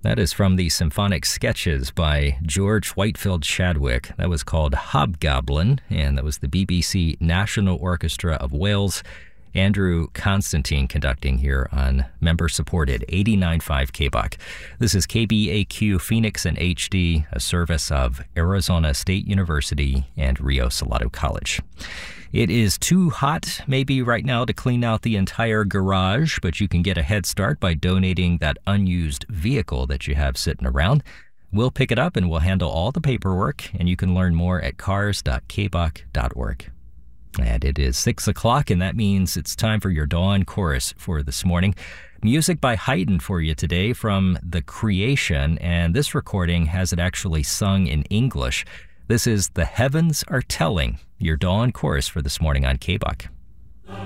That is from the Symphonic Sketches by George Whitefield Chadwick. That was called Hobgoblin, and that was the BBC National Orchestra of Wales. Andrew Constantine conducting here on member-supported 89.5 KBOC. This is KBAQ Phoenix in HD, a service of Arizona State University and Rio Salado College. It is too hot maybe right now to clean out the entire garage, but you can get a head start by donating that unused vehicle that you have sitting around. We'll pick it up and we'll handle all the paperwork, and you can learn more at cars.kboc.org. And it is 6 o'clock, and that means it's time for your Dawn Chorus for this morning. Music by Haydn for you today from The Creation, and this recording has it actually sung in English. This is The Heavens Are Telling, your Dawn Chorus for this morning on KBOC.